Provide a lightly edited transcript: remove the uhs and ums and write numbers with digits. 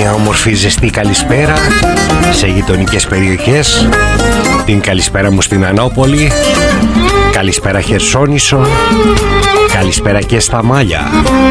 μια όμορφη ζεστή καλησπέρα σε γειτονικές περιοχές. Την καλησπέρα μου στην Ανώπολη. Καλησπέρα Χερσόνησο. Καλησπέρα και στα Μάλια.